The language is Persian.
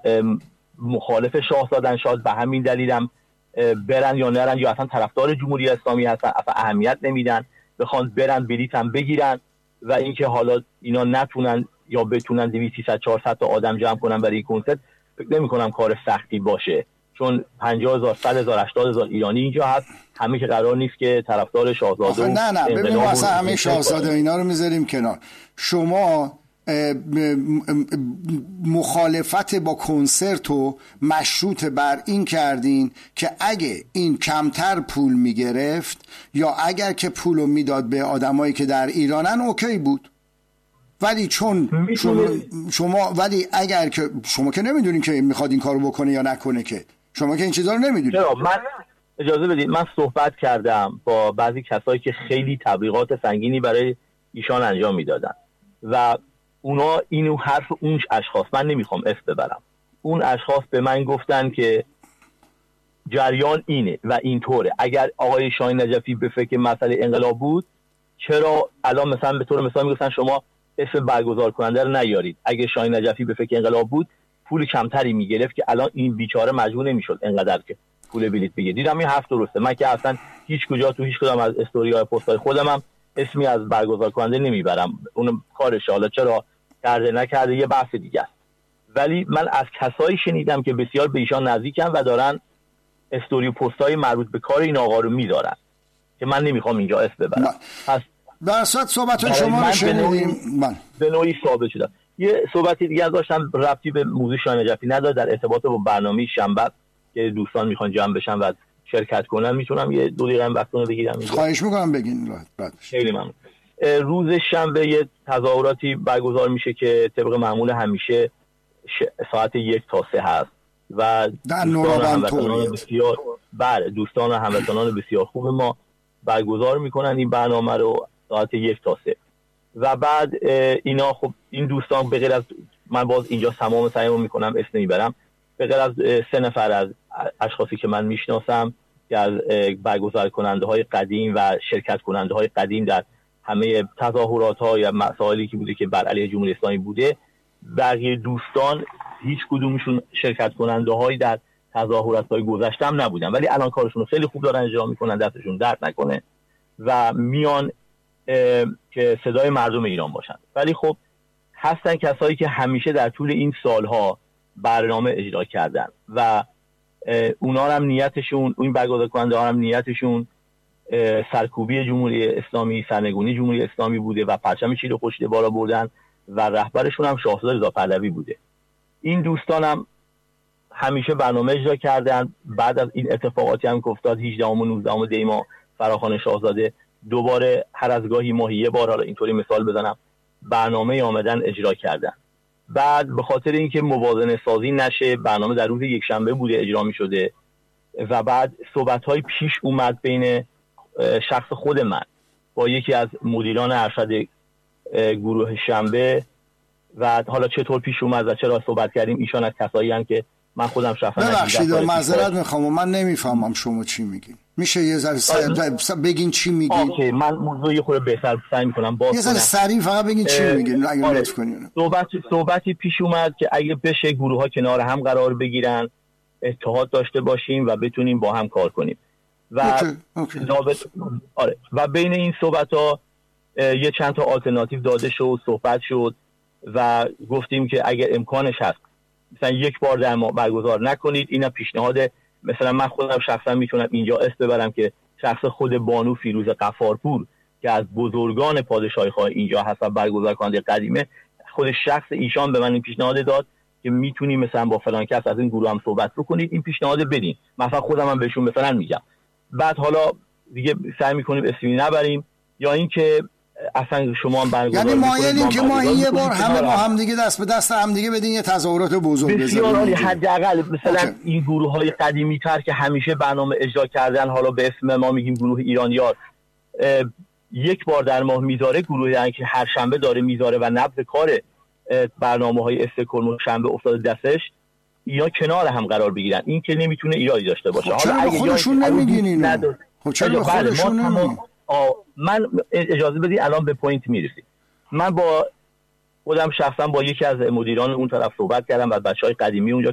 مخالف شاهزادن، شاید به همین دلیلم برن یا نرن، یا اصلا طرفدار جمهوری اسلامی هستن، اصلا اهمیت نمیدن، بخوان برن بلیط هم بگیرن و اینکه حالا اینا نتونن یا بتونن 200 300 400 تا آدم جمع کنن برای کنسرت، فکر نمی‌کنم کار سختی باشه، چون 50,000 100,000 80,000 ایرانی اینجا هست، همه که قرار نیست که طرفدار شاهزاده نه ببین واسه همه شاهزاده اینا رو میذاریم کنار. شما مخالفت با کنسرت رو مشروط بر این کردین که اگه این کمتر پول میگرفت یا اگر که پول رو میداد به آدمایی که در ایرانن اوکی بود، ولی چون ولی اگر که شما که نمیدونین که میخواد این کارو بکنه یا نکنه، که شما که این چیزا رو نمیدونین. من اجازه بدید، من صحبت کردم با بعضی کسایی که خیلی تبلیغات سنگینی برای ایشان انجام میدادن و اونا اینو حرف اون اشخاص، من نمیخوام اسم ببرم، اون اشخاص به من گفتن که جریان اینه و اینطوره، اگر آقای شاهین نجفی به فکر مسئله انقلاب بود چرا الان مثلا به طور مثال میگفتن شما اسم برگزار کننده رو نیارید، اگه شاهین نجفی به فکر انقلاب بود پول کمتری میگرفت که الان این بیچاره مجبور نمیشد انقدر که پول بلیط بگیره. دیدم این حرف درسته، من که اصلا هیچ کجا تو هیچ کدام از استوری‌های پست‌های خودم اسمی از برگزار کننده نمیبرم، اون کارشه، حالا چرا کرده نکرده یه بحث دیگه است، ولی من از کسایی شنیدم که بسیار به ایشان نزدیکن و دارن استوری و پست‌های مربوط به کار این آقا رو میذارن که من نمیخوام اینجا اسم ببرم. پس در اصل صحبت شما رو شنیدیم، من به نوعی ثابت شدم. یه صحبتی دیگه داشتم ربطی به موضوع شاهین نجفی نداره، در ارتباط با برنامه شنبه که دوستان میخوان جمع بشن و شرکت کنن، میتونم یه 2 دقیقه وقتتون بگیرم؟ خواهش میکنم بگین. خیلی ممنون. روز شنبه یه تظاهراتی برگزار میشه که طبق معمول همیشه ساعت 1 تا 3 هست و در نورابنطور بسیار دوستان و هموطنان بسیار خوب ما برگزار میکنن این برنامه رو ساعت 1 تا 3 و بعد اینا خب این دوستان به غیر از من باز اینجا تمام سعیمو میکنم اسم نمیبرم، به غیر از 3 نفر از اشخاصی که من میشناسم که از برگزار کننده های قدیم و شرکت کننده های قدیم در همه تظاهرات ها یا مسائلی که بوده که بر علیه جمهوری اسلامی بوده، بقیه دوستان هیچ کدومشون شرکت کننده های در تظاهرات های گذشته هم نبودن، ولی الان کارشون رو خیلی خوب دارن اجرا میکنن، دستشون درد نکنه و میان که صدای مردم ایران باشن. ولی خب هستن کسایی که همیشه در طول این سالها برنامه اجرا کردن و اونا هم نیتشون، این برگزار کننده ها هم نیتشون سرکوبی جمهوری اسلامی، سرنگونی جمهوری اسلامی بوده و پرچم شیر خورشید بالا بردن و رهبرشون هم شاهزاده رضا پهلوی بوده. این دوستان هم همیشه برنامه اجرا کردن. بعد از این اتفاقاتی هم که افتاد 18 و 19 دی ماه فراخوان شاهزاده، دوباره هر از گاهی ماهی یه بار، حالا اینطوری مثال بزنم، برنامه آمدن اجرا کردن. بعد به خاطر اینکه موازنه سازی نشه، برنامه در روز یکشنبه بوده اجرا می شده و بعد صحبت‌های پیش اومد بین شخص خود من با یکی از مدیران ارشد گروه شنبه و حالا چطور پیش اومد و چرا صحبت کردیم، ایشان از کسایی هستند که من خودم شخصا ببخشید معذرت میخوام من نمیفهمم شما چی میگین، میشه یه ذره بگین چی میگین؟ اوکی، من موضوع یه خورده بهتر سعی میکنم باز کنم، یه ذره سریع فقط بگین چی میگین اگه لطف کنین. صحبتی پیش اومد که اگه بشه گروه ها کنار هم قرار بگیرن، اتحاد داشته باشیم و بتونیم با هم کار کنیم و و بین این صحبت ها یه چند تا آلترناتیو داده شد، صحبت شد و گفتیم که اگر امکانش هست مثلا 1 بار در ماه برگزار نکنید. اینا پیشنهاد، مثلا من خودم شخصا میتونم اینجا اسم ببرم که شخص خود بانو فیروز غفارپور که از بزرگان پادشاهی خواه اینجا هست و برگزار کننده قدیمه، خود شخص ایشان به من این پیشنهاد داد که میتونیم مثلا با فلان کس از این گروه هم صحبت بکنید، این پیشنهاد بدین، مثلا خودم هم بهشون مثلا میگم. بعد حالا دیگه سعی میکنیم اسمی نبریم یا اینکه اصلا شما هم برگزار، یعنی مایلین که ما این یه بار همه با هم دیگه دست به دست هم دیگه بدین یه تظاهرات بزرگ بزنیم. بسیار عالی. حداقل مثلا این گروه های قدیمی تر که همیشه برنامه اجرا کردن، حالا به اسم ما میگیم گروه ایرانیار، 1 بار در ماه میذاره، گروهی که هر شنبه داره میذاره و نبض کار برنامه‌های استکهلم شنبه افتاده دستش، اینا کنار هم قرار بگیرن. این که نمیتونه ایرادی داشته باشه. حالا اگه خودشون نمیگین اینو، خب چرا خودشون نمیگین؟ من اجازه بدید الان به پوینت میرسیم. من با خودم شخصا با یکی از مدیران اون طرف صحبت کردم و بچهای قدیمی اونجا